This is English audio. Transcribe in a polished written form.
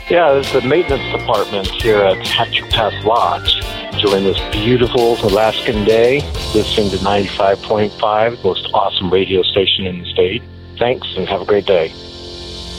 Yeah, it's the maintenance department here at Hatcher Pass Lodge. Enjoying this beautiful Alaskan day, listening to 95.5, most awesome radio station in the state. Thanks, and have a great day.